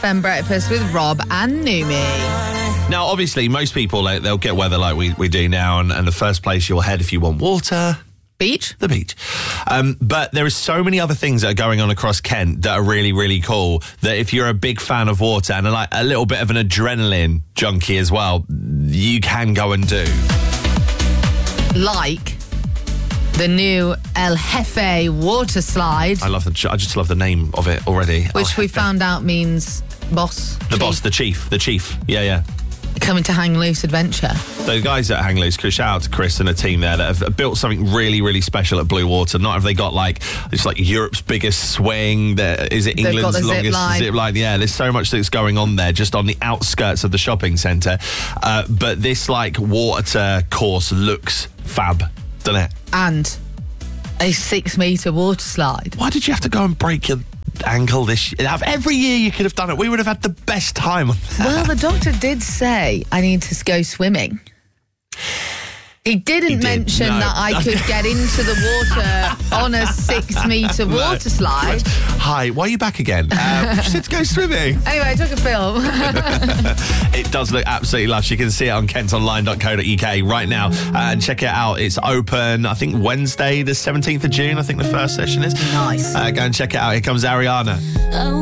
FM breakfast with Rob and Numi. Now, obviously, most people, they'll get weather like we do now, and the first place you'll head if you want water... Beach? The beach. But there are so many other things that are going on across Kent that are really, really cool, that if you're a big fan of water and like a little bit of an adrenaline junkie as well, you can go and do. Like the new El Jefe water slide. I just love the name of it already. Which we found out means boss. The boss, the chief. Yeah. Coming to Hang Loose Adventure. So the guys at Hang Loose, shout out to Chris and the team there that have built something really, really special at Blue Water. Not have they got it's like Europe's biggest swing. Is it England's longest zip line? Yeah, there's so much that's going on there just on the outskirts of the shopping centre. But this water course looks fab, doesn't it? And a 6-metre water slide. Why did you have to go and break your ankle this year? Every year you could have done it. We would have had the best time on that. Well, the doctor did say I need to go swimming. He didn't mention that I could get into the water on a 6-metre water slide. Hi, why are you back again? She said to go swimming. Anyway, I took a film. It does look absolutely lush. You can see it on kentonline.co.uk right now and check it out. It's open, I think, Wednesday, the 17th of June. I think the first session is. Nice. Go and check it out. Here comes Ariana.